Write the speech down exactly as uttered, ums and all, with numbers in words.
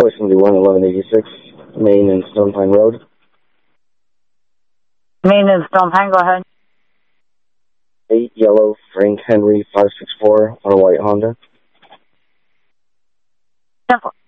Voice one eleven eighty-six, Main and Stone Pine Road. Main and Stone Pine, go ahead. eight Yellow Frank Henry five six four on a white Honda. ten four.